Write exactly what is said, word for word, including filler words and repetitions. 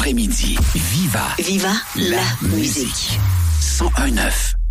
l'après-midi. Viva. Viva la, la musique. cent un neuf